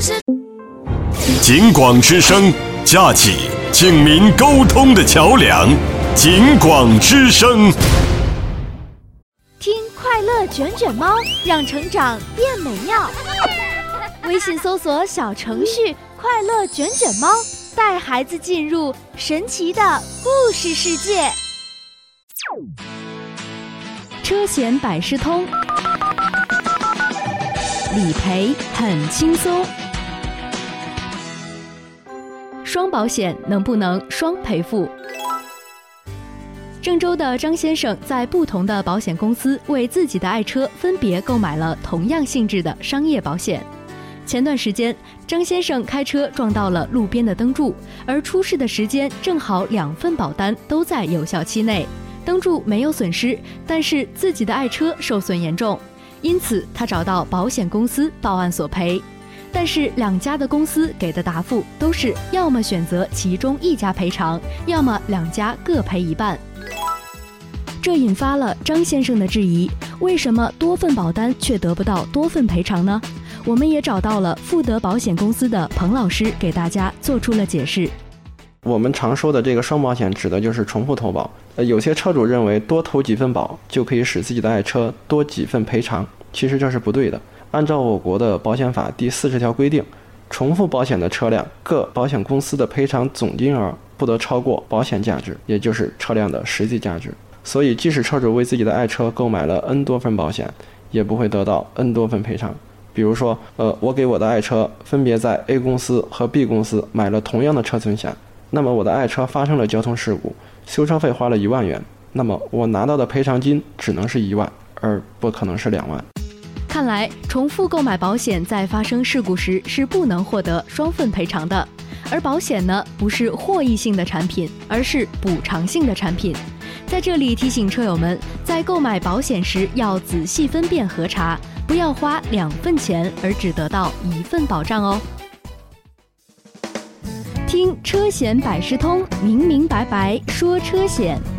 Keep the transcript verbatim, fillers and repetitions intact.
警广之声，架起警民沟通的桥梁。警广之声， 听快乐卷卷猫，让成长变美妙。微信搜索小程序快乐卷卷猫，带孩子进入神奇的故事世界。车险百事通，理赔很轻松。双保险能不能双赔付？郑州的张先生在不同的保险公司为自己的爱车分别购买了同样性质的商业保险。前段时间，张先生开车撞到了路边的灯柱，而出事的时间正好两份保单都在有效期内，灯柱没有损失，但是自己的爱车受损严重，因此他找到保险公司报案索赔。但是两家的公司给的答复都是要么选择其中一家赔偿，要么两家各赔一半。这引发了张先生的质疑，为什么多份保单却得不到多份赔偿呢？我们也找到了富德保险公司的彭老师，给大家做出了解释。 我们常说的这个双保险指的就是重复投保。呃，有些车主认为多投几份保就可以使自己的爱车多几份赔偿，其实这是不对的。按照我国的保险法第四十条规定，重复保险的车辆各保险公司的赔偿总金额不得超过保险价值，也就是车辆的实际价值。所以即使车主为自己的爱车购买了 N 多份保险，也不会得到 N 多份赔偿。比如说，呃，我给我的爱车分别在 A 公司和 B 公司买了同样的车损险，那么我的爱车发生了交通事故，修车费花了一万元，那么我拿到的赔偿金只能是一万，而不可能是两万。 看来重复购买保险在发生事故时是不能获得双份赔偿的，而保险呢，不是获益性的产品，而是补偿性的产品。在这里提醒车友们，在购买保险时要仔细分辨核查，不要花两份钱而只得到一份保障哦。听车险百事通，明明白白说车险。